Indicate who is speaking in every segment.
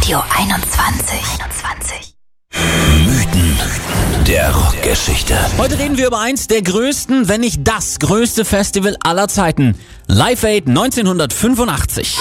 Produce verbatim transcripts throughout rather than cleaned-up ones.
Speaker 1: Radio einundzwanzig. einundzwanzig.
Speaker 2: Mythen der Rockgeschichte.
Speaker 3: Heute reden wir über eins der größten, wenn nicht das größte Festival aller Zeiten. Live Aid neunzehnhundertfünfundachtzig.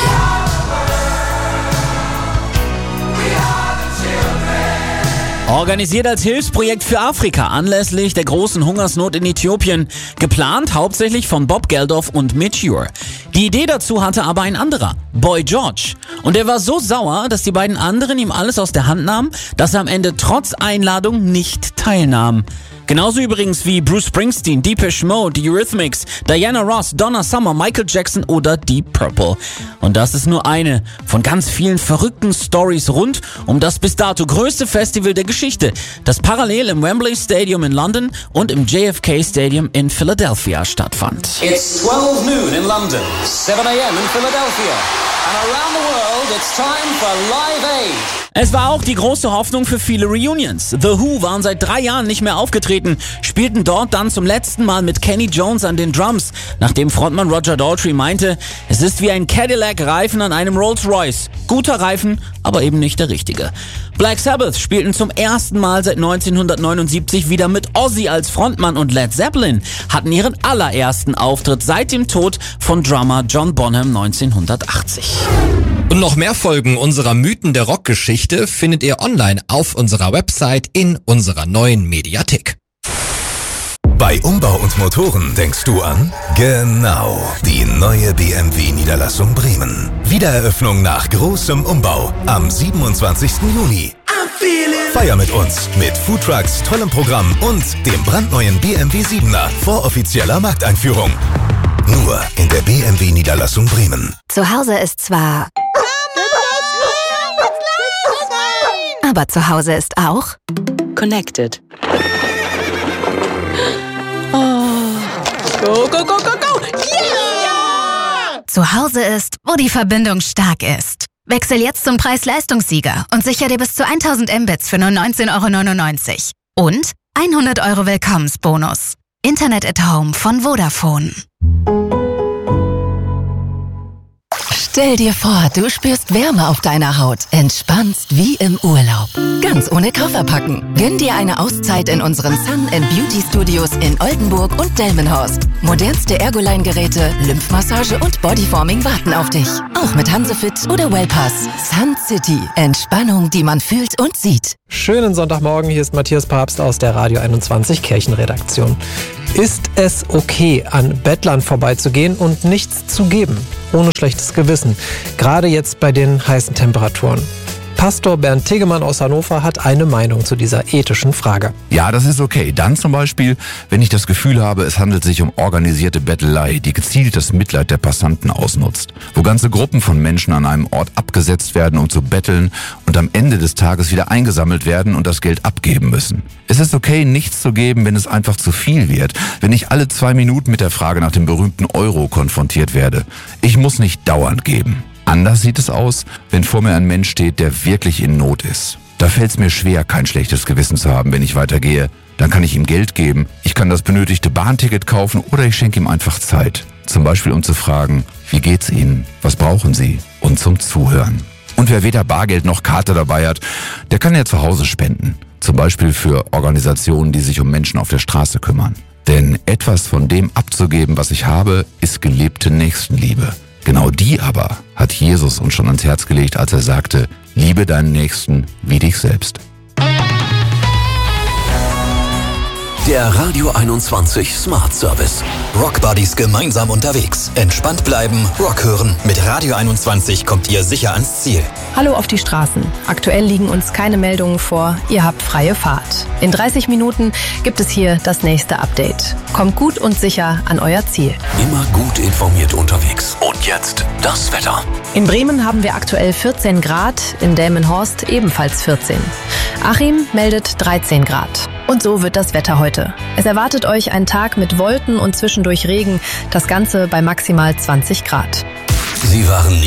Speaker 3: Organisiert als Hilfsprojekt für Afrika anlässlich der großen Hungersnot in Äthiopien. Geplant hauptsächlich von Bob Geldof und Midge Ure. Die Idee dazu hatte aber ein anderer, Boy George. Und er war so sauer, dass die beiden anderen ihm alles aus der Hand nahmen, dass er am Ende trotz Einladung nicht teilnahm. Genauso übrigens wie Bruce Springsteen, Depeche Mode, die Eurythmics, Diana Ross, Donna Summer, Michael Jackson oder Deep Purple. Und das ist nur eine von ganz vielen verrückten Stories rund um das bis dato größte Festival der Geschichte, das parallel im Wembley Stadium in London und im J F K Stadium in Philadelphia stattfand.
Speaker 4: It's twelve noon in London, seven a m in Philadelphia. And around the world, it's time for Live Aid.
Speaker 3: Es war auch die große Hoffnung für viele Reunions. The Who waren seit drei Jahren nicht mehr aufgetreten, spielten dort dann zum letzten Mal mit Kenny Jones an den Drums, nachdem Frontmann Roger Daltrey meinte, es ist wie ein Cadillac-Reifen an einem Rolls-Royce. Guter Reifen, aber eben nicht der richtige. Black Sabbath spielten zum ersten Mal seit neunzehnhundertneunundsiebzig wieder mit Ozzy als Frontmann und Led Zeppelin hatten ihren allerersten Auftritt seit dem Tod von Drummer John Bonham neunzehnhundertachtzig.
Speaker 5: Und noch mehr Folgen unserer Mythen der Rockgeschichte findet ihr online auf unserer Website in unserer neuen Mediathek.
Speaker 2: Bei Umbau und Motoren denkst du an? Genau, die neue B M W-Niederlassung Bremen. Wiedereröffnung nach großem Umbau am siebenundzwanzigsten Juni. Feier mit uns mit Foodtrucks, tollem Programm und dem brandneuen B M W siebener vor offizieller Markteinführung. Nur in der B M W-Niederlassung Bremen.
Speaker 1: Zu Hause ist zwar... Aber zu Hause ist auch...
Speaker 6: Connected. Oh. Go, go, go, go, go! Yeah!
Speaker 1: Zu Hause ist, wo die Verbindung stark ist. Wechsel jetzt zum Preis-Leistungssieger und sicher dir bis zu tausend Mbits für nur neunzehn Euro neunundneunzig. Und hundert Euro Willkommensbonus. Internet at Home von Vodafone.
Speaker 7: Stell dir vor, du spürst Wärme auf deiner Haut, entspannst wie im Urlaub. Ganz ohne Koffer packen. Gönn dir eine Auszeit in unseren Sun and Beauty Studios in Oldenburg und Delmenhorst. Modernste Ergoline-Geräte, Lymphmassage und Bodyforming warten auf dich. Auch mit Hansefit oder Wellpass. Sun City. Entspannung, die man fühlt und sieht.
Speaker 8: Schönen Sonntagmorgen, hier ist Matthias Papst aus der Radio einundzwanzig Kirchenredaktion. Ist es okay, an Bettlern vorbeizugehen und nichts zu geben? Ohne schlechtes Gewissen. Gerade jetzt bei den heißen Temperaturen. Pastor Bernd Tegemann aus Hannover hat eine Meinung zu dieser ethischen Frage.
Speaker 9: Ja, das ist okay. Dann zum Beispiel, wenn ich das Gefühl habe, es handelt sich um organisierte Bettelei, die gezielt das Mitleid der Passanten ausnutzt. Wo ganze Gruppen von Menschen an einem Ort abgesetzt werden, um zu betteln und am Ende des Tages wieder eingesammelt werden und das Geld abgeben müssen. Es ist okay, nichts zu geben, wenn es einfach zu viel wird. Wenn ich alle zwei Minuten mit der Frage nach dem berühmten Euro konfrontiert werde. Ich muss nicht dauernd geben. Anders sieht es aus, wenn vor mir ein Mensch steht, der wirklich in Not ist. Da fällt es mir schwer, kein schlechtes Gewissen zu haben, wenn ich weitergehe. Dann kann ich ihm Geld geben, ich kann das benötigte Bahnticket kaufen oder ich schenke ihm einfach Zeit. Zum Beispiel um zu fragen, wie geht's Ihnen, was brauchen Sie? Und zum Zuhören. Und wer weder Bargeld noch Karte dabei hat, der kann ja zu Hause spenden. Zum Beispiel für Organisationen, die sich um Menschen auf der Straße kümmern. Denn etwas von dem abzugeben, was ich habe, ist gelebte Nächstenliebe. Genau die aber hat Jesus uns schon ans Herz gelegt, als er sagte, liebe deinen Nächsten wie dich selbst.
Speaker 2: Der Radio einundzwanzig Smart Service. Rockbuddies gemeinsam unterwegs. Entspannt bleiben, Rock hören. Mit Radio einundzwanzig kommt ihr sicher ans Ziel.
Speaker 10: Hallo auf die Straßen. Aktuell liegen uns keine Meldungen vor. Ihr habt freie Fahrt. In dreißig Minuten gibt es hier das nächste Update. Kommt gut und sicher an euer Ziel.
Speaker 2: Immer gut informiert unterwegs. Und jetzt das Wetter.
Speaker 10: In Bremen haben wir aktuell vierzehn Grad, in Delmenhorst ebenfalls vierzehn. Achim meldet dreizehn Grad. Und so wird das Wetter heute. Es erwartet euch ein Tag mit Wolken und zwischendurch Regen, das Ganze bei maximal zwanzig Grad.
Speaker 2: Sie waren